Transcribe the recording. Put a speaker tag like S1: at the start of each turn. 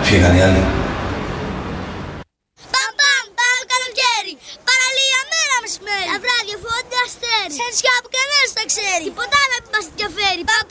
S1: Φύγαν οι άλλοι.
S2: Πάμε καλοκαίρι. Παραλία μέρα μεσημέρι. Τα βράδια φωτιά αστέρι. Σε νησιά που κανένας τα ξέρει. Τίποτα να μην μας ενδιαφέρει.